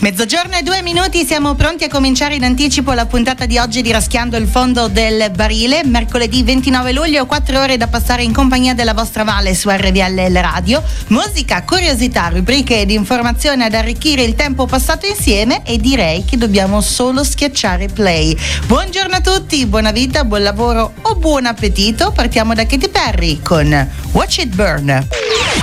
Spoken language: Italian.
Mezzogiorno e 2 minuti, siamo pronti a cominciare in anticipo la puntata di oggi di Raschiando il fondo del barile. Mercoledì 29 luglio, 4 ore da passare in compagnia della vostra Vale su RVL Radio. Musica, curiosità, rubriche ed informazioni ad arricchire il tempo passato insieme, e direi che dobbiamo solo schiacciare play. Buongiorno a tutti, buona vita, buon lavoro o buon appetito. Partiamo da Katy Perry con Watch It Burn.